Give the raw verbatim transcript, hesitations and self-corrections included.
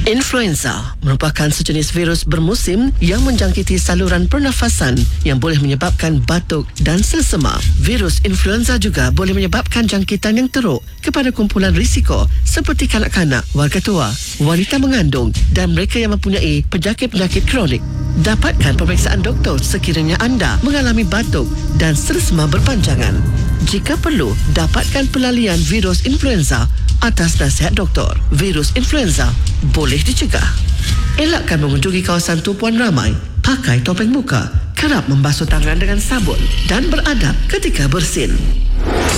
Influenza merupakan sejenis virus bermusim yang menjangkiti saluran pernafasan yang boleh menyebabkan batuk dan selsema. Virus influenza juga boleh menyebabkan jangkitan yang teruk kepada kumpulan risiko seperti kanak-kanak, warga tua, wanita mengandung dan mereka yang mempunyai penyakit-penyakit kronik. Dapatkan pemeriksaan doktor sekiranya anda mengalami batuk dan selsema berpanjangan. Jika perlu, dapatkan pelalian virus influenza atas nasihat doktor. Virus influenza boleh dicegah. Elakkan mengunjungi kawasan tumpuan ramai. Pakai topeng muka. Kerap membasuh tangan dengan sabun dan beradab ketika bersin.